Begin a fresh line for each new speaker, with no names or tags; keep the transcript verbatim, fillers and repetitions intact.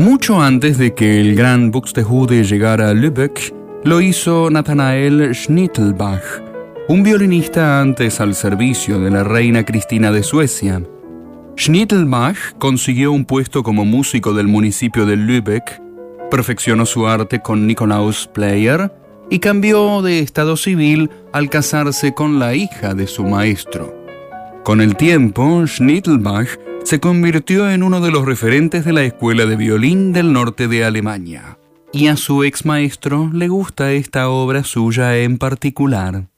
Mucho antes de que el gran Buxtehude llegara a Lübeck, lo hizo Nathanael Schnittelbach, un violinista antes al servicio de la reina Cristina de Suecia. Schnittelbach consiguió un puesto como músico del municipio de Lübeck, perfeccionó su arte con Nikolaus Pleyer y cambió de estado civil al casarse con la hija de su maestro. Con el tiempo, Schnittelbach se convirtió en uno de los referentes de la escuela de violín del norte de Alemania, y a su ex maestro le gusta esta obra suya en particular.